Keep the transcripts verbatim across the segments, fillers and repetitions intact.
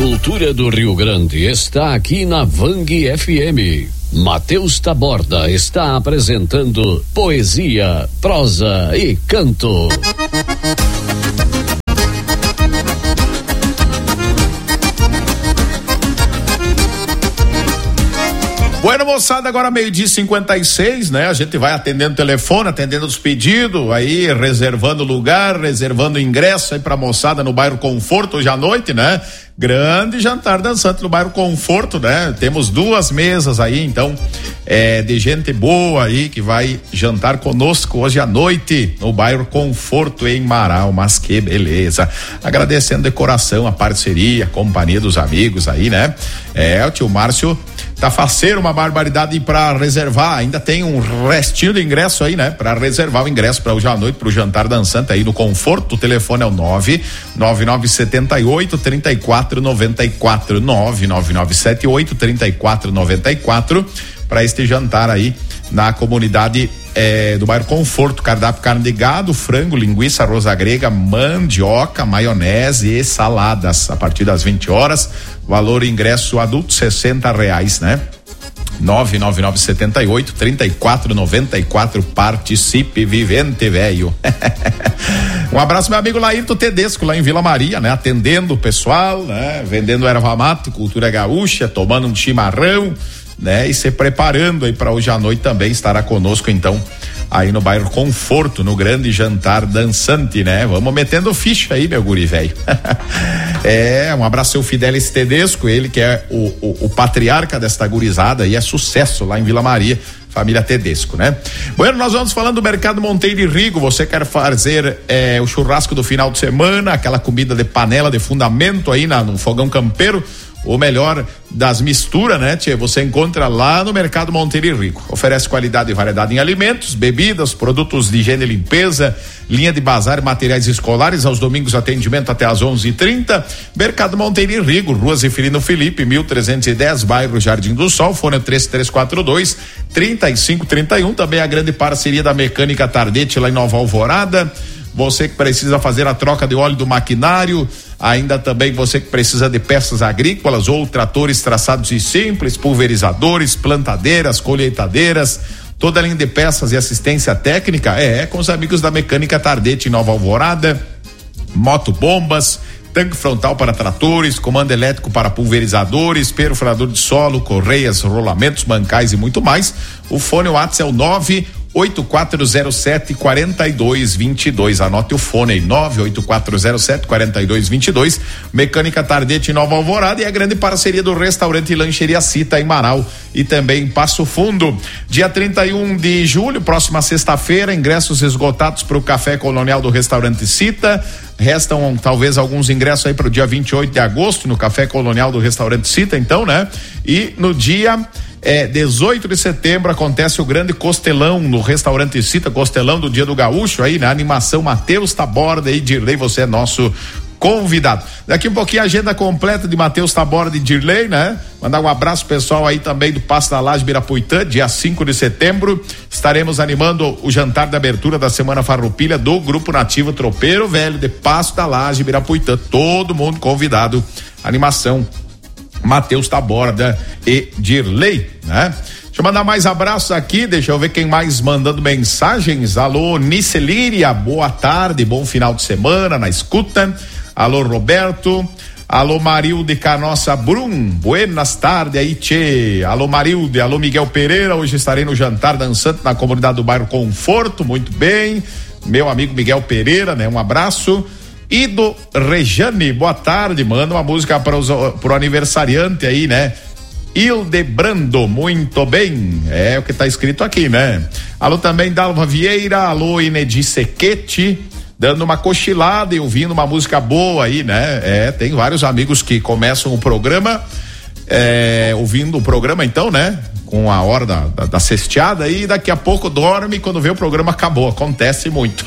cultura do Rio Grande está aqui na Vang F M. Matheus Taborda está apresentando poesia, prosa e canto. Bueno, moçada, agora meio-dia e cinquenta e seis, né? A gente vai atendendo o telefone, atendendo os pedidos, aí reservando lugar, reservando ingresso aí pra moçada no bairro Conforto hoje à noite, né? Grande jantar dançante no bairro Conforto, né? Temos duas mesas aí, então, é, de gente boa aí que vai jantar conosco hoje à noite no bairro Conforto em Marau, mas que beleza. Agradecendo de coração a parceria, a companhia dos amigos aí, né? É, o tio Márcio tá faceiro, uma barbaridade para reservar, ainda tem um restinho de ingresso aí, né? Para reservar o ingresso para hoje à noite pro jantar dançante aí no Conforto. O telefone é o nove nove nove sete oito, três quatro nove quatro, nove nove nove sete oito, três quatro nove quatro, para este jantar aí na comunidade é, do bairro Conforto. Cardápio: carne de gado, frango, linguiça, rosa grega, mandioca, maionese e saladas a partir das vinte horas. Valor ingresso adulto sessenta reais, né? nove nove nove sete oito, três quatro nove quatro. Participe, vivente velho. Um abraço, meu amigo Laírto Tedesco, lá em Vila Maria, né? Atendendo o pessoal, né? Vendendo erva mate, cultura gaúcha, tomando um chimarrão, né? E se preparando aí para hoje à noite também estará conosco, então, aí no bairro Conforto, no grande jantar dançante, né? Vamos metendo ficha aí, meu guri velho. É, um abraço ao Fidelis Tedesco, ele que é o, o, o patriarca desta gurizada e é sucesso lá em Vila Maria, família Tedesco, né? Bueno, nós vamos falando do Mercado Monteiro e Rigo. Você quer fazer é, o churrasco do final de semana, aquela comida de panela de fundamento aí na, no fogão campeiro, o melhor das misturas, né, tchê? Você encontra lá no Mercado Monteiro e Rico. Oferece qualidade e variedade em alimentos, bebidas, produtos de higiene e limpeza, linha de bazar e materiais escolares. Aos domingos, atendimento até às onze e trinta. Mercado Monteiro e Rigo, Rua Zeferino Felipe, mil trezentos e dez, bairro Jardim do Sol. Fone três três quatro dois, três cinco três um. Também a grande parceria da Mecânica Tardete lá em Nova Alvorada. Você que precisa fazer a troca de óleo do maquinário, ainda também você que precisa de peças agrícolas ou tratores traçados e simples, pulverizadores, plantadeiras, colheitadeiras, toda a linha de peças e assistência técnica é, é com os amigos da Mecânica Tardete em Nova Alvorada. Motobombas, tanque frontal para tratores, comando elétrico para pulverizadores, perfurador de solo, correias, rolamentos, mancais e muito mais. O fone WhatsApp é o nove oito quatro zero sete, quatro dois dois dois. Anote o fone aí, nove oito quatro zero sete, quatro dois dois dois. Mecânica Tardete em Nova Alvorada e a grande parceria do restaurante e lancheria Cita em Marau e também em Passo Fundo. Dia trinta e um de julho, próxima sexta-feira, ingressos esgotados para o Café Colonial do restaurante Cita. Restam talvez alguns ingressos aí para o dia vinte e oito de agosto no Café Colonial do restaurante Cita, então, né? E no dia É, dezoito de setembro acontece o grande costelão no restaurante Cita, costelão do Dia do Gaúcho aí, na animação Matheus Taborda e Dirley, você é nosso convidado. Daqui um pouquinho a agenda completa de Matheus Taborda e Dirley, né? Mandar um abraço pessoal aí também do Passo da Laje Birapuitã, dia cinco de setembro, estaremos animando o jantar de abertura da Semana Farroupilha do Grupo Nativo Tropeiro Velho de Passo da Laje Birapuitã, todo mundo convidado, animação Matheus Taborda e Dirley, né? Deixa eu mandar mais abraços aqui, deixa eu ver quem mais mandando mensagens. Alô, Nicelíria, boa tarde, bom final de semana na escuta. Alô, Roberto. Alô, Marilde Canossa Brum, buenas tardes aí, tchê. Alô, Marilde, alô, Miguel Pereira, hoje estarei no jantar dançante na comunidade do bairro Conforto, muito bem. Meu amigo Miguel Pereira, né? Um abraço. Ido Rejane, boa tarde, manda uma música para os, pro aniversariante aí, né? Hildebrando, muito bem, é o que tá escrito aqui, né? Alô também Dalva Vieira, alô Inedi Sequete, dando uma cochilada e ouvindo uma música boa aí, né? É, tem vários amigos que começam o programa, é, ouvindo o programa então, né? Com a hora da, da, da cesteada e daqui a pouco dorme, quando vê o programa acabou, acontece muito.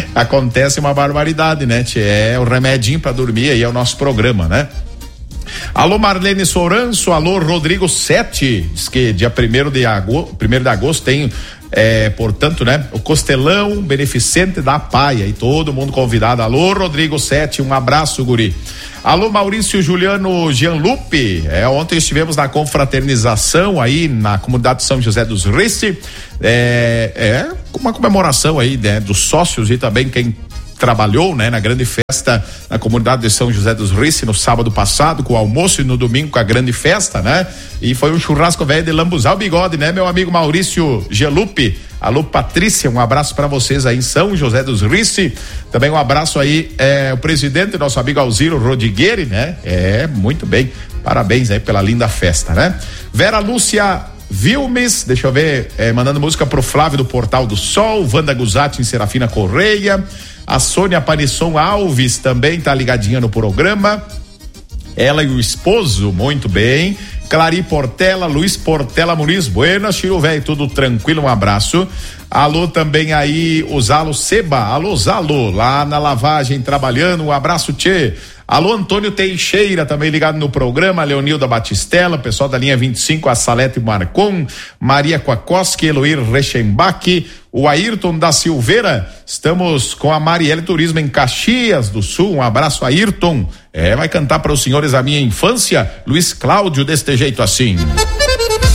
Acontece uma barbaridade, né? É o remedinho pra dormir aí, é o nosso programa, né? Alô Marlene Soranço, alô Rodrigo Sete, diz que dia primeiro de agosto, primeiro de agosto tem, é, portanto, né, o Costelão Beneficente da Paia, e todo mundo convidado. Alô Rodrigo Sete, um abraço, guri. Alô Maurício Juliano Gianlupe, é, ontem estivemos na confraternização aí na comunidade de São José dos Rice, é, é uma comemoração aí, né, dos sócios e também quem trabalhou, né, na grande festa na comunidade de São José dos Rice no sábado passado, com o almoço, e no domingo com a grande festa, né? E foi um churrasco velho de lambuzar o bigode, né, meu amigo Maurício Gelupe. Alô Patrícia, um abraço para vocês aí em São José dos Rice. Também um abraço aí, é, o presidente, nosso amigo Alziro Rodrigueri, né? É, muito bem, parabéns aí pela linda festa, né? Vera Lúcia Vilmes, deixa eu ver, é, mandando música pro Flávio do Portal do Sol, Wanda Guzatti em Serafina Correia, a Sônia Panisson Alves também tá ligadinha no programa, ela e o esposo, muito bem. Clari Portela, Luiz Portela Muniz, buenas, tio velho, tudo tranquilo, um abraço. Alô também aí, o Zalo Seba, alô Zalo, lá na lavagem trabalhando, um abraço, tchê. Alô Antônio Teixeira, também ligado no programa, Leonilda Batistella, pessoal da linha vinte e cinco, a Salete Marcon, Maria Quakoski, Eloir Rechenbach, o Ayrton da Silveira, estamos com a Marielle Turismo em Caxias do Sul, um abraço, Ayrton. É, vai cantar para os senhores A Minha Infância, Luiz Cláudio, deste jeito assim.